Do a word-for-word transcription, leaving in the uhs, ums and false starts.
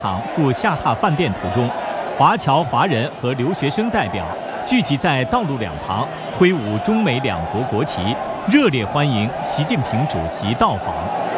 场赴下榻饭店途中，华侨华人和留学生代表聚集在道路两旁，挥舞中美两国国旗，热烈欢迎习近平主席到访。